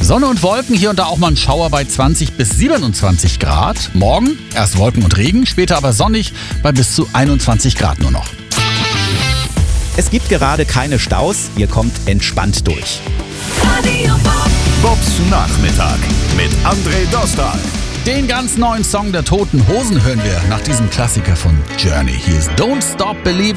Sonne und Wolken, hier und da auch mal ein Schauer bei 20 bis 27 Grad. Morgen erst Wolken und Regen, später aber sonnig bei bis zu 21 Grad nur noch. Es gibt gerade keine Staus, ihr kommt entspannt durch. Bobs Nachmittag mit André Dostal. Den ganz neuen Song der Toten Hosen hören wir nach diesem Klassiker von Journey. Hier ist Don't Stop Believing.